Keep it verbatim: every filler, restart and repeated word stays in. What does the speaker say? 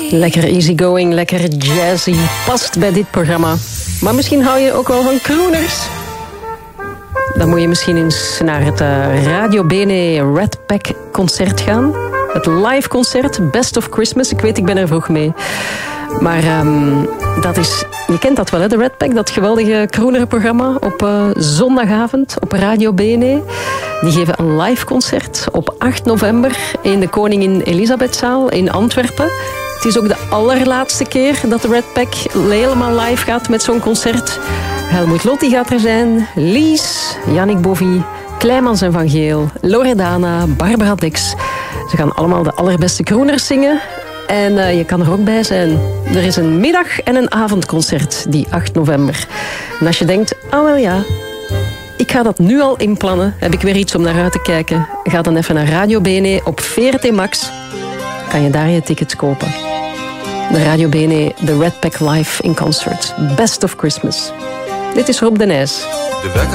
Lekker easygoing, lekker jazzy. Past bij dit programma. Maar misschien hou je ook wel van crooners. Dan moet je misschien eens naar het uh, Radio Bene Red Pack concert gaan. Het live concert, Best of Christmas. Ik weet, ik ben er vroeg mee. Maar um, dat is... Je kent dat wel, hè, de Red Pack, dat geweldige croonerprogramma op uh, zondagavond op Radio Bene. Die geven een live concert op acht november in de Koningin Elisabethzaal in Antwerpen. Het is ook de allerlaatste keer dat de Red Pack helemaal live gaat met zo'n concert. Helmut Lotti gaat er zijn, Lies, Yannick Bovie, Kleimans en Van Geel, Loredana, Barbara Dex. Ze gaan allemaal de allerbeste crooners zingen. En uh, je kan er ook bij zijn. Er is een middag- en een avondconcert die acht november. En als je denkt, ah wel ja, ik ga dat nu al inplannen, heb ik weer iets om naar uit te kijken. Ga dan even naar Radio Bene op V R T Max. Kan je daar je tickets kopen. De Radio Bene, de Red Pack Live in Concert. Best of Christmas. Dit is Rob de Nijs. De wekker